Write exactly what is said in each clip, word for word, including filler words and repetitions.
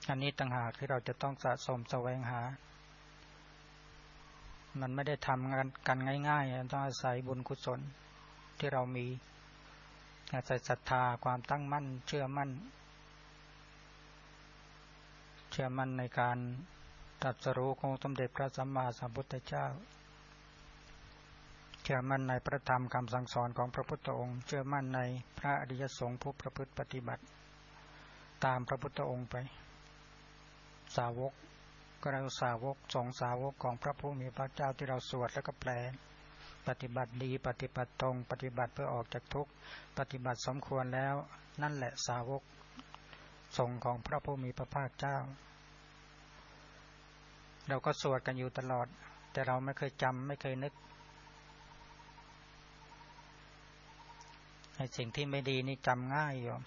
อันนี้ต่างหากที่เราจะต้องสะสมแสวงหามันไม่ได้ทำกันกันง่ายๆต้องอาศัยบุญกุศลที่เรามีอาศัยศรัทธาความตั้งมั่นเชื่อมั่นเชื่อมั่นในการตรัสรู้ของสมเด็จพระสัมมาสัมพุทธเจ้าเชื่อมั่นในพระธรรมคำสั่งสอนของพระพุทธองค์เชื่อมั่นในพระอริยสงฆ์ผู้ประพฤติปฏิบัติตามพระพุทธองค์ไปสาวกก็เราสาวกสงฆ์สาวกของพระผู้มีพระเจ้าที่เราสวดแล้วก็แปลปฏิบัติดีปฏิบัติตรงปฏิบัติเพื่อออกจากทุกข์ปฏิบัติสมควรแล้วนั่นแหละสาวกสงฆ์ของพระผู้มีพระภาคเจ้าเราก็สวดกันอยู่ตลอดแต่เราไม่เคยจำไม่เคยนึกไอ้สิ่งที่ไม่ดีนี่จำง่ายอยู่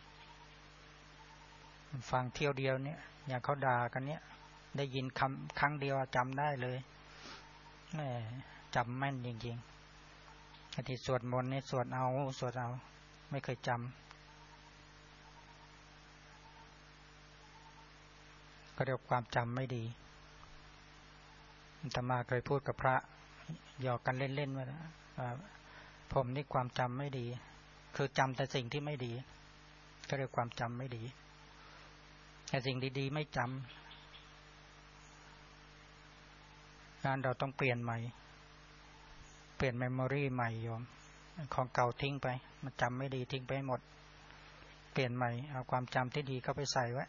ฟังเที่ยวเดียวเนี่ยอย่างเขาด่ากันเนี่ยได้ยินคำครั้งเดียวจำได้เลยแหมจำแม่นจริงๆไอ้ที่สวดมนต์นี่สวดเอาสวดเอาไม่เคยจำก็เรียกความจำไม่ดีอาตมาเคยพูดกับพระหยอกกันเล่นๆว่าผมนี่ความจำไม่ดีคือจำแต่สิ่งที่ไม่ดีก็เรียกความจำไม่ดีแต่สิ่งดีๆไม่จำงานเราต้องเปลี่ยนใหม่เปลี่ยนเมมโมรีใหม่โยมของเก่าทิ้งไปมันจำไม่ดีทิ้งไปหมดเปลี่ยนใหม่เอาความจำที่ดีเข้าไปใส่ไว้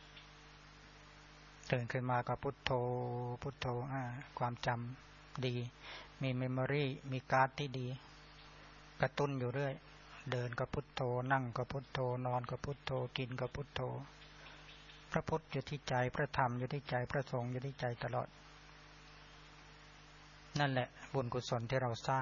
ตื่นขึ้นมาก็พุทโธพุทโธอ่าความจำดีมีเมมโมรีมีการ์ดที่ดีกระตุ้นอยู่เรื่อยเดินก็พุทโธนั่งก็พุทโธนอนก็พุทโธกินก็พุทโธพระพุทธอยู่ที่ใจพระธรรมอยู่ที่ใจพระสงฆ์อยู่ที่ใจตลอดนั่นแหละบุญกุศลที่เราสร้าง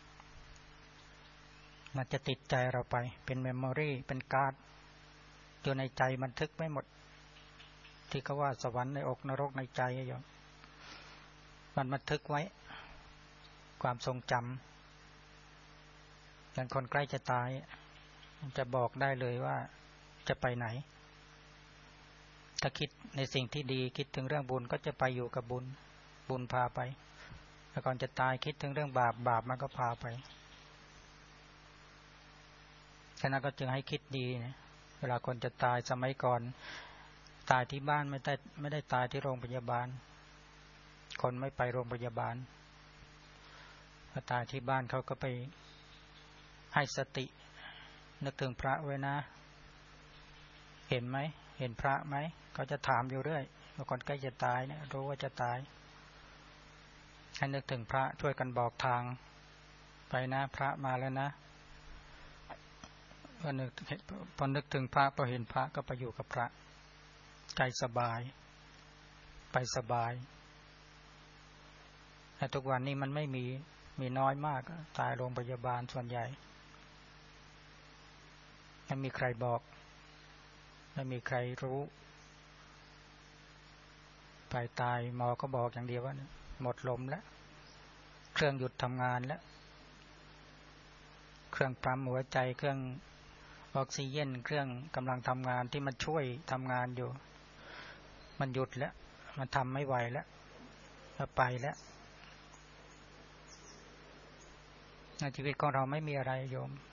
มันจะติดใจเราไปเป็นเมมโมรีเป็นการ์ดอยู่ในใจบันทึกไม่หมดที่เขาว่าสวรรค์ในอกนรกในใจอยู่มันบันทึกไว้ความทรงจำอย่างคนใกล้จะตายจะบอกได้เลยว่าจะไปไหนถ้าคิดในสิ่งที่ดีคิดถึงเรื่องบุญก็จะไปอยู่กับบุญบุญพาไปแต่ก่อนจะตายคิดถึงเรื่องบาปบาปมันก็พาไปฉะนั้นก็จึงให้คิดดีนะเวลาคนจะตายสมัยก่อนตายที่บ้านไม่ได้ไม่ได้ตายที่โรงพยาบาลคนไม่ไปโรงพยาบาลพอตายที่บ้านเขาก็ไปให้สตินึกถึงพระไว้นะเห็นไหมเห็นพระไหมเขาจะถามอยู่เรื่อยเมื่อคนใกล้จะตายเนี่ยรู้ว่าจะตายให้นึกถึงพระช่วยกันบอกทางไปนะพระมาแล้วนะพอนึกพอนึกถึงพระพอเห็นพระก็ไปอยู่กับพระใจสบายไปสบายแต่ทุกวันนี้มันไม่มีมีน้อยมากตายโรงพยาบาลส่วนใหญ่ไม่มีใครบอกไม่มีใครรู้ไปตายหมอก็บอกอย่างเดียวว่าหมดลมแล้วเครื่องหยุดทำงานแล้วเครื่องปั๊มหัวใจเครื่องออกซิเจนเครื่องกำลังทำงานที่มันช่วยทำงานอยู่มันหยุดแล้วมันทำไม่ไหวแล้วแล้วไปแล้วในชีวิตของเราไม่มีอะไรโยม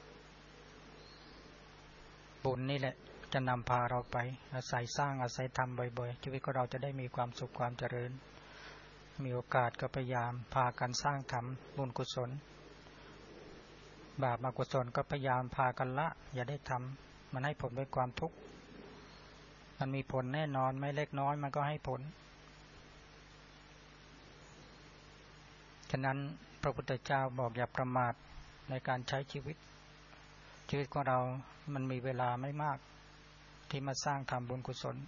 บุญนี่แหละจะนำพาเราไปอาศัยสร้างอาศัยทำบ่อยๆชีวิตของเราจะได้มีความสุขความเจริญมีโอกาสก็พยายามพากันสร้างทำบุญกุศลบาปอกุศลก็พยายามพากันละอย่าได้ทำมันให้ผลด้วยความทุกข์มันมีผลแน่นอนไม่เล็กน้อยมันก็ให้ผลฉะนั้นพระพุทธเจ้าบอกอย่าประมาทในการใช้ชีวิตชีวิตของเรามันมีเวลาไม่มากที่มาสร้างทำบุญกุศล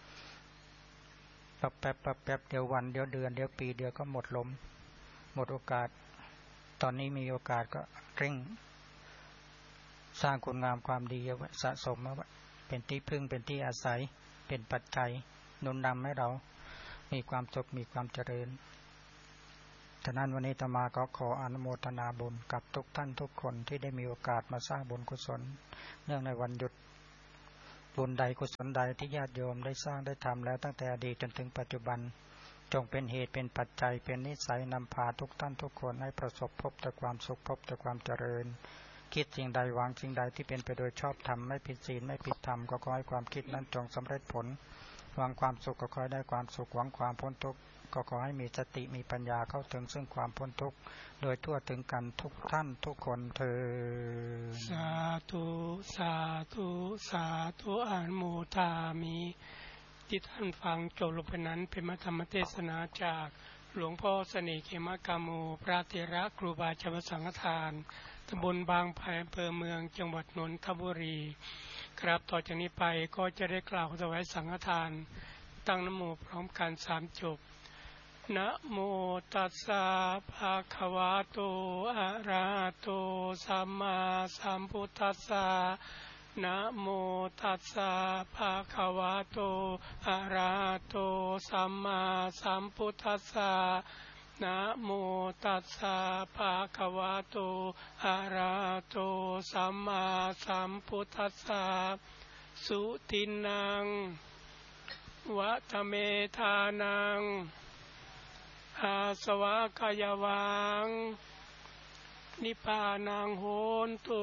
แป๊บแป๊บแป๊บแป๊บเดี๋ยววันเดี๋ยวเดือนเดี๋ยวปีเดียวก็หมดลมหมดโอกาสตอนนี้มีโอกาสก็เร่งสร้างคุณงามความดีเอาไว้สะสมเอาไว้เป็นที่พึ่งเป็นที่อาศัยเป็นปัจจัยหนุนนำให้เรามีความสุขมีความเจริญฉะนั้นวันนี้อาตมาก็ขออนุโมทนาบุญกับทุกท่านทุกคนที่ได้มีโอกาสมาสร้างบุญกุศลเนื่องในวันหยุดบุญใดกุศลใดที่ญาติโยมได้สร้างได้ทำแล้วตั้งแต่อดีตจนถึงปัจจุบันจงเป็นเหตุเป็นปัจจัยเป็นนิสัยนำพาทุกท่านทุกคนให้ประสบพบแต่ความสุขพบแต่ความเจริญคิดสิ่งใดหวังสิ่งใดที่เป็นไปโดยชอบธรรมไม่ผิดศีลไม่ผิดธรรมก็ขอให้ความคิดนั้นจงสำเร็จผลหวังความสุขก็ขอให้ได้ความสุขหวังความพ้นทุกข์ก็ขอให้มีสติมีปัญญาเข้าถึงซึ่งความพ้นทุกข์โดยทั่วถึงกันทุกท่านทุกคนเถิดสาธุสาธุสาธุอนุโมทามิที่ท่านฟังจบลงไปนั้นเป็นธรรมเทศนาจากหลวงพ่อเสน่ห์เขมกาโมพระเถระครูบาอาจารย์สังฆทานตำบลบางไผ่อำเภอเมืองจังหวัดนนทบุรีครับต่อจากนี้ไปก็จะได้กล่าวถวายสังฆทานตั้งนะโมพร้อมกันสามจบนะโมตัสสะภะคะวะโตอะระหะโตสัมมาสัมพุทธัสสะนะโมตัสสะภะคะวะโตอะระหะโตสัมมาสัมพุทธัสสะนะโมตัสสะภะคะวะโตอะระหะโตสัมมาสัมพุทธัสสะสุตินังวัฏเมธานังอาสวะกายวังนิพพานังโหนตุ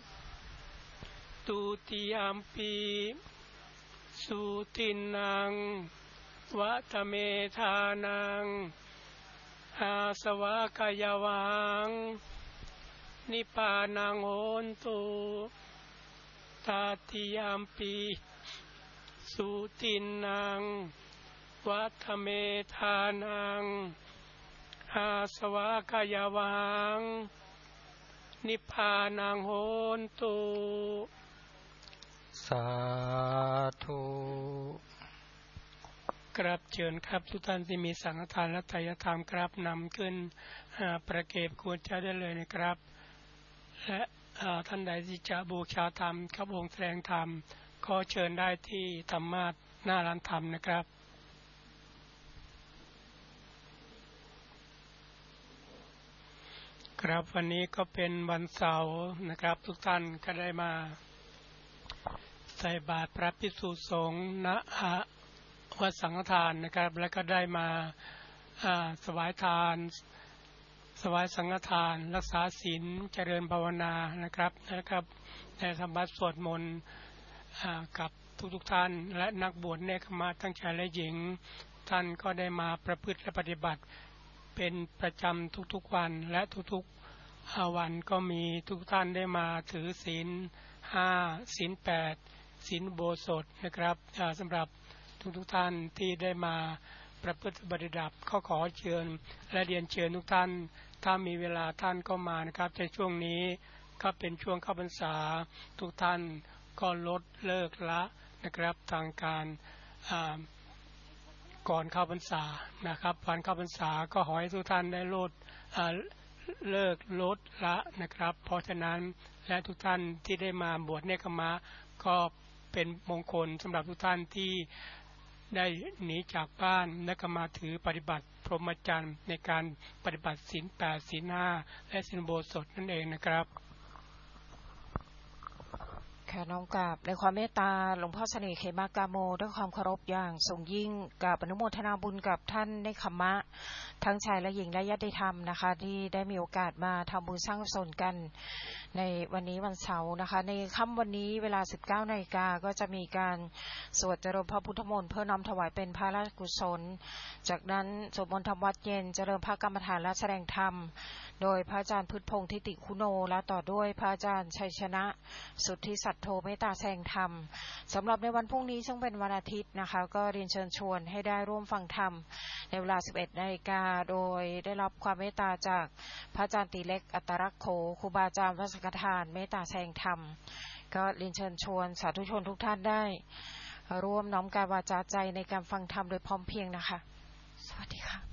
ตุติยัมปิสุตินังวัฏเมธานังอาสวะกายวังนิพพานังโหนตุตติยัมปิสุตินังวัฏเมธานังอาสวะกายวังนิพพานังโหนตุสาธุกราบเชิญครับทุกท่านที่มีสังฆทานและไตรยธรรมกราบนำขึ้นประเก็บควรจะได้เลยนะครับและท่านใดที่จะบูชาธรรมข้าพงแสดงธรรมขอเชิญได้ที่ธรรมาสน์หน้าร้านธรรมนะครับครับวันนี้ก็เป็นวันเสาร์นะครับทุกท่านก็ได้มาใส่บาตรพระภิกษุสงฆ์ณวัดสังฆทานนะครับแล้วก็ได้มาถวายทานถวายสังฆทานรักษาศีลเจริญภาวนานะครับนะครับได้ทำบัตรสวดมนต์กับทุกๆท่านและนักบวชเนกขมาทั้งชายและหญิงท่านก็ได้มาประพฤติและปฏิบัติเป็นประจำทุกๆวันและทุกๆวันก็มีทุกท่านได้มาถือศีลห้าศีลแปดศีลอุโบสถนะครับสำหรับทุกๆท่านที่ได้มาประพฤติปฏิบัติข้อขอเชิญและเรียนเชิญทุกท่านถ้ามีเวลาท่านก็มานะครับในช่วงนี้ก็เป็นช่วงเข้าพรรษาทุกท่านก็ลดเลิกละนะครับทางการก่อนเข้าพรรษานะครับวันเข้าพรรษาก็ขอให้ทุกท่านได้ลดเลิกลดละนะครับเพราะฉะนั้นและทุกท่านที่ได้มาบวชเนกขมะก็เป็นมงคลสำหรับทุกท่านที่ได้หนีจากบ้านและก็มาถือปฏิบัติพรหมจรรย์ในการปฏิบัติศีลแปดศีลห้าและศีลอุโบสถนั่นเองนะครับค่ะน้อมกราบในความเมตตาหลวงพ่อเสน่ห์เขมกาโมด้วยความเคารพอย่างสูงยิ่งกับอนุโมทนาบุญกับท่านในคัมมะทั้งชายและหญิงและญาติธรรมนะคะที่ได้มีโอกาสมาทำบุญสร้างกุศลกันในวันนี้วันเสาร์นะคะในค่ำวันนี้เวลา สิบเก้านาฬิกา ก็จะมีการสวดเจริญพระพุทธมนต์เพื่อนำถวายเป็นพระราชกุศลจากนั้นสวดมนต์ทำวัดเย็นเจริญพระกรรมฐานและแสดงธรรมโดยพระอาจารย์พุทธพงษ์ทิติคุโนและต่อด้วยพระอาจารย์ชัยชนะสุทธิสัทโธเมตตาแสดงธรรมสำหรับในวันพรุ่งนี้ซึ่งเป็นวันอาทิตย์นะคะก็เรียนเชิญชวนให้ได้ร่วมฟังธรรมในเวลา สิบเอ็ดนาฬิกา โดยได้รับความเมตตาจากพระอาจารย์ตีเล็กอัตรักโขครูบาอาจารย์วัดสังฆทานเมตตาแสดงธรรมก็เรียนเชิญชวนสาธุชนทุกท่านได้ร่วมน้อมกายวาจาใจในการฟังธรรมโดยพร้อมเพรียงนะคะสวัสดีค่ะ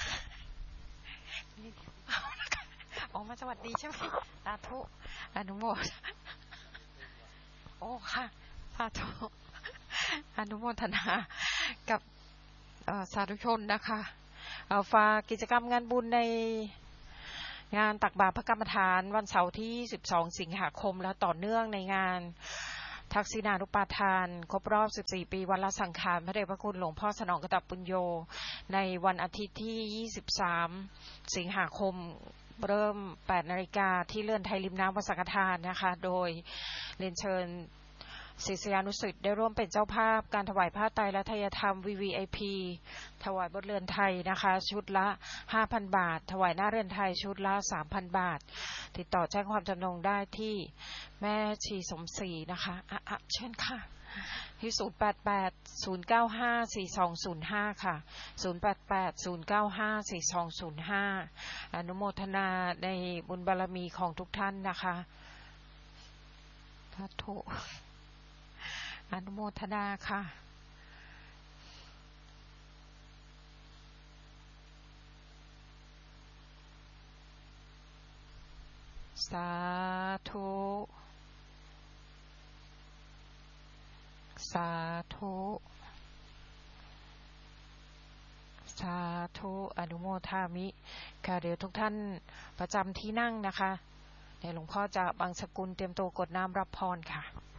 ออกมาสวัสดีใช่ไหมสาธุอนุโมทโอ้ค่ะสาธุอนุโมทนากับสาธุชนนะคะฝากกิจกรรมงานบุญในงานตักบาตรพระกรรมฐานวันเสาร์ที่สิบสองสิงหาคมและต่อเนื่องในงานทักษิณานุปาทานครบรอบสิบสี่ปีวันละสังขารพระเดชพระคุณหลวงพ่อสนองกตับปุญโญในวันอาทิตย์ที่ยี่สิบสามสิงหาคมเริ่มแปดนาฬิกาที่เลื่อนไทยริมน้ำวัดสังฆทานนะคะโดยเรียนเชิญศิษยานุศิษย์ได้ร่วมเป็นเจ้าภาพการถวายผ้าไตรและทายธรรม วี วี ไอ พี ถวายบทเรือนไทยนะคะชุดละ ห้าพัน บาทถวายหน้าเรือนไทยชุดละ สามพัน บาทติดต่อแจ้งความจำนงได้ที่แม่ชีสมศรีนะคะอ่ะอ่ะเชิญค่ะที่ศูนย์ แปด แปด ศูนย์ เก้า ห้า สี่ สอง ศูนย์ ห้าค่ะศูนย์ แปด แปด ศูนย์ เก้า ห้า สี่ สอง ศูนย์ ห้าอนุโมทนาในบุญบารมีของทุกท่านนะคะสาธุอนุโมทนาค่ะสาธุสาธุสาธุอนุโมทามิค่ะเดี๋ยวทุกท่านประจำที่นั่งนะคะเดี๋ยวหลวงพ่อจะบังสกุลเตรียมตัวกดน้ำรับพรค่ะ